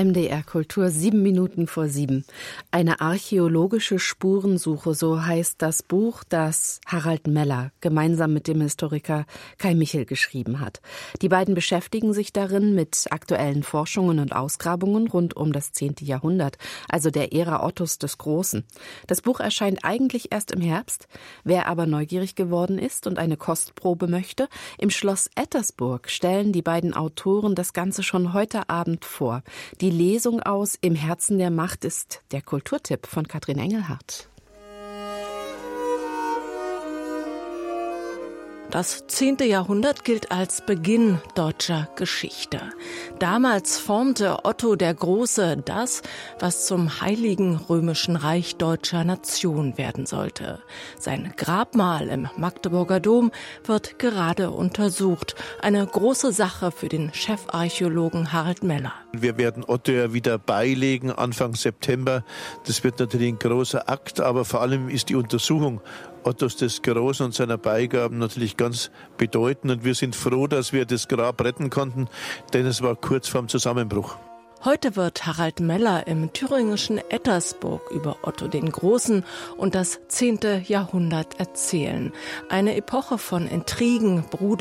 MDR Kultur, 7:07. Eine archäologische Spurensuche, so heißt das Buch, das Harald Meller gemeinsam mit dem Historiker Kai Michel geschrieben hat. Die beiden beschäftigen sich darin mit aktuellen Forschungen und Ausgrabungen rund um das 10. Jahrhundert, also der Ära Ottos des Großen. Das Buch erscheint eigentlich erst im Herbst. Wer aber neugierig geworden ist und eine Kostprobe möchte, im Schloss Ettersburg stellen die beiden Autoren das Ganze schon heute Abend vor. Die Lesung aus Im Herzen der Macht ist der Kulturtipp von Katrin Engelhardt. Das 10. Jahrhundert gilt als Beginn deutscher Geschichte. Damals formte Otto der Große das, was zum Heiligen Römischen Reich deutscher Nation werden sollte. Sein Grabmal im Magdeburger Dom wird gerade untersucht. Eine große Sache für den Chefarchäologen Harald Meller. Wir werden Otto ja wieder beilegen Anfang September. Das wird natürlich ein großer Akt, aber vor allem ist die Untersuchung Ottos des Großen und seiner Beigaben natürlich ganz bedeutend. Und wir sind froh, dass wir das Grab retten konnten, denn es war kurz vorm Zusammenbruch. Heute wird Harald Meller im thüringischen Ettersburg über Otto den Großen und das 10. Jahrhundert erzählen. Eine Epoche von Intrigen,